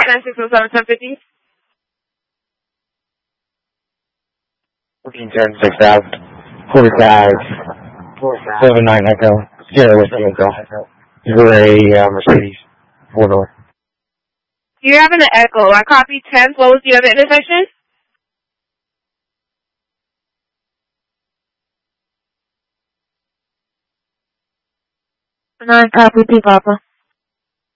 9607 1410 45 79 Echo. Sierra Whiskey Echo. Gray Mercedes 4-door. You're having an echo. I copy 10. What was the other intersection? 9 copy P Papa.